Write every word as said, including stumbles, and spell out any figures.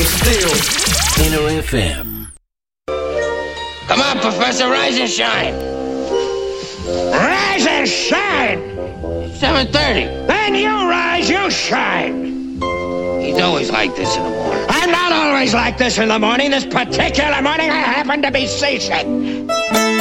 Steel. Inner F M. Come on, Professor, rise and shine. Rise and shine! seven thirty. Then you rise, you shine. He's always like this in the morning. I'm not always like this in the morning. This particular morning I happen to be seasick.